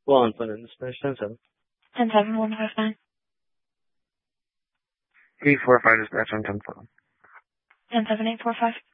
One for the dispatch 10-7. 10-7, 159. 845 dispatch on 10-7. 10-7, 845.